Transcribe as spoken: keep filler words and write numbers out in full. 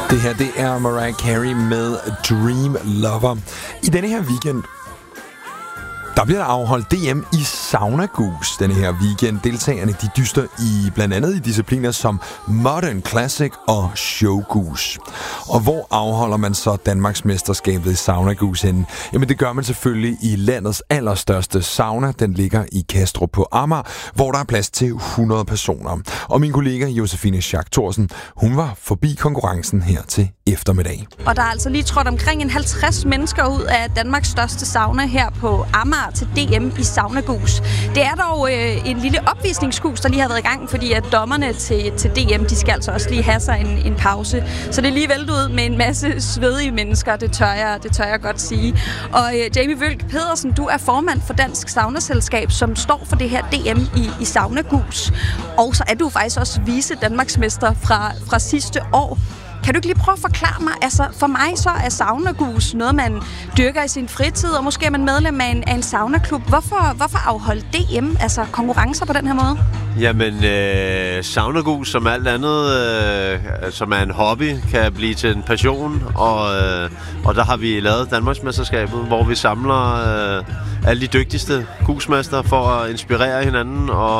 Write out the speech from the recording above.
Det her, det er Mariah Carey med Dream Lover. I denne her weekend, der bliver der afholdt D M i Sauna Goose denne her weekend. Deltagerne, de dyster i blandt andet i discipliner som Modern Classic og Show Goose. Og hvor afholder man så Danmarksmesterskabet i Sauna Goose henne? Jamen det gør man selvfølgelig i landets allerstørste sauna. Den ligger i Kastrup på Amager, hvor der er plads til hundrede personer. Og min kollega Josefine Schack Thorsen, hun var forbi konkurrencen her til eftermiddag. Og der er altså lige trådt omkring en halvtreds mennesker ud af Danmarks største sauna her på Amager til D M i Sauna Goose. Det er dog øh, en lille opvisningshus, der lige har været i gang, fordi at dommerne til, til D M, de skal altså også lige have sig en, en pause. Så det er lige væltet ud med en masse svedige mennesker, det tør jeg, det tør jeg godt sige. Og øh, Jamie Wølk Pedersen, du er formand for Dansk Saunaselskab, som står for det her D M i, i Sauna Goose. Og så er du faktisk også vice Danmarksmester fra, fra sidste år. Kan du ikke lige prøve at forklare mig, altså for mig så er Sauna Goose noget, man dyrker i sin fritid, og måske er man medlem af en, af en saunaklub. Hvorfor, hvorfor afholde D M, altså konkurrencer på den her måde? Jamen, øh, Sauna Goose som alt andet, øh, som er en hobby, kan blive til en passion, og, øh, og der har vi lavet Danmarksmesterskabet, hvor vi samler øh, alle de dygtigste gusmester for at inspirere hinanden og